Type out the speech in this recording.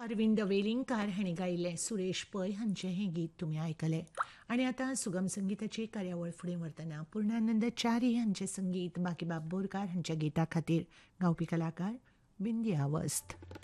अरविंद वेलिंगकार हांणी गायिल्लें सुरेश पै हांचें हें गीत तुमी आयकलें. आनी आतां सुगम संगीताची कार्यावळ फुडें व्हरतना पूर्णानंद च्यारी हांचें संगीत बाकीबाब बोरकार हांच्या गिता खातीर गावपी कलाकार बिंदिया वस्त.